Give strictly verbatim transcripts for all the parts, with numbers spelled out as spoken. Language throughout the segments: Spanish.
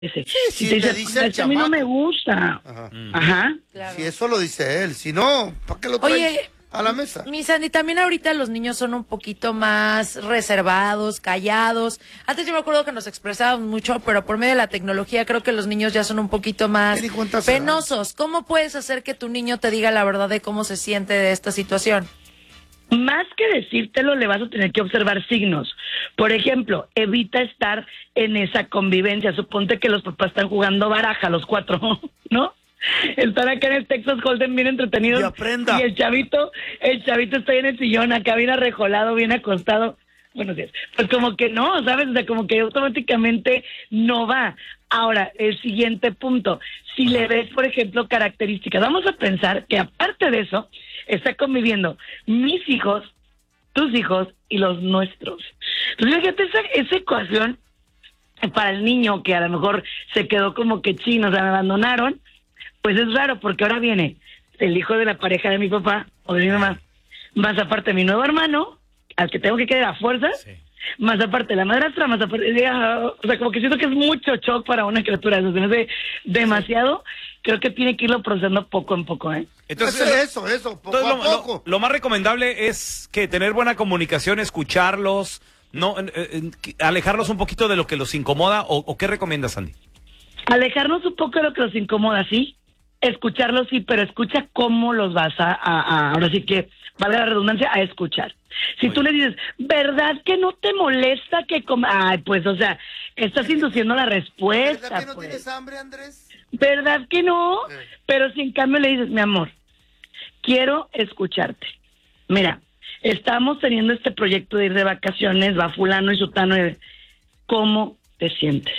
ese. Sí, Si sí, te le dice, dice al "Es que a mí no chamaco". me gusta. Ajá. Mm. Ajá. Claro. Si eso lo dice él, si no, ¿para qué lo traes Oye, a la mesa? Mi Sandy, también ahorita los niños son un poquito más reservados, callados. Antes yo me acuerdo que nos expresábamos mucho, pero por medio de la tecnología creo que los niños ya son un poquito más ¿Qué ni cuenta se dan? penosos. ¿Cómo puedes hacer que tu niño te diga la verdad de cómo se siente de esta situación? Más que decírtelo, le vas a tener que observar signos. Por ejemplo, evita estar en esa convivencia. Suponte que los papás están jugando baraja, los cuatro, ¿no? Están acá en el Texas Hold'em bien entretenidos. Y aprenda. Y el chavito, el chavito está ahí en el sillón, acá bien arrejolado, bien acostado. Buenos días. Pues como que no, ¿sabes? O sea, como que automáticamente no va. Ahora, el siguiente punto. Si le ves, por ejemplo, características, vamos a pensar que aparte de eso, está conviviendo mis hijos, tus hijos y los nuestros. Entonces, fíjate, esa, esa ecuación para el niño que a lo mejor se quedó como que chino, o sea, me abandonaron, pues es raro, porque ahora viene el hijo de la pareja de mi papá o de mi mamá, más aparte mi nuevo hermano, al que tengo que quedar a fuerzas, Sí. más aparte la madrastra, más aparte, ya, o sea, como que siento que es mucho shock para una criatura, eso se me hace demasiado, creo que tiene que irlo procesando poco en poco, ¿eh? Entonces, Entonces, eso, eso, poco entonces a lo, poco. lo- lo más recomendable es que tener buena comunicación, escucharlos, no eh, eh, alejarlos un poquito de lo que los incomoda, o, o ¿qué recomiendas, Sandy? Alejarnos un poco de lo que los incomoda, sí. Escucharlos, sí, pero escucha cómo los vas a, a- a- ahora sí que, valga la redundancia, a escuchar. Si Muy tú le dices, ¿verdad que no te molesta que coma? Ay, pues, o sea, estás induciendo la respuesta, ¿Verdad que no pues. tienes hambre, Andrés? ¿Verdad que no? Sí. Pero si en cambio le dices, mi amor, quiero escucharte. Mira, estamos teniendo este proyecto de ir de vacaciones, va fulano y sutano, y ¿cómo te sientes?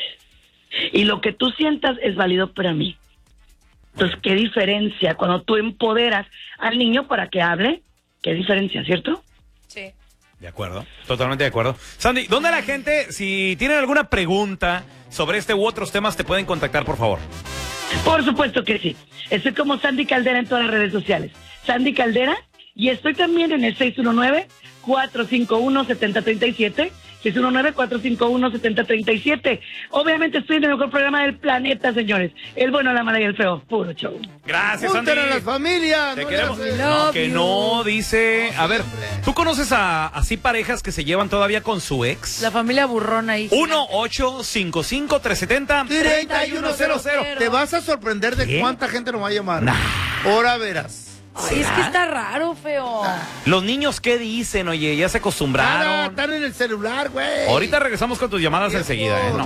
Y lo que tú sientas es válido para mí. Entonces, ¿qué diferencia cuando tú empoderas al niño para que hable? ¿Qué diferencia, cierto? Sí. De acuerdo, totalmente de acuerdo. Sandy, ¿dónde la gente, si tienen alguna pregunta sobre este u otros temas, te pueden contactar, por favor? Por supuesto que sí. Estoy como Sandy Caldera en todas las redes sociales. Sandy Caldera, y estoy también en el seis uno nueve, cuatro cinco uno, siete cero tres siete. seis uno nueve, cuatro cinco uno, siete cero tres siete. Obviamente estoy en el mejor programa del planeta, señores. El bueno, la mala y el feo. Puro show. Gracias, Sandy. Junten a las familias. Te no queremos. le hagas- No, Love que you. no, dice. A ver, siempre. ¿tú conoces a así parejas que se llevan todavía con su ex? La familia burrona ahí. uno ocho cinco cinco tres siete cero treinta y uno cero cero. Te vas a sorprender de ¿Qué? cuánta gente nos va a llamar. Nah. Ahora verás. Ay, es que está raro, feo. Los niños, ¿qué dicen? Oye, ya se Nada, acostumbraron. están en el celular, güey. Ahorita regresamos con tus llamadas enseguida, ¿eh? No.